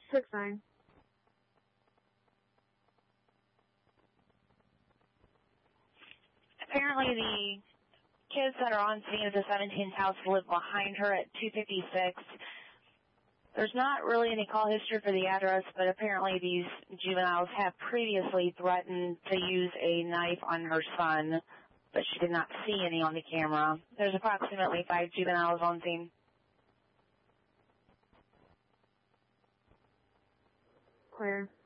6-9. Apparently the kids that are on scene at the 17th house live behind her at 256. There's not really any call history for the address, but apparently these juveniles have previously threatened to use a knife on her son, but she did not see any on the camera. There's approximately 5 juveniles on scene. Clear.